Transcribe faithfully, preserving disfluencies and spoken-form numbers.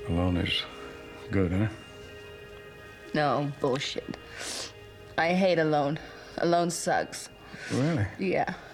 Alone is good, huh? No, bullshit. I hate alone. Alone sucks. Really? Yeah.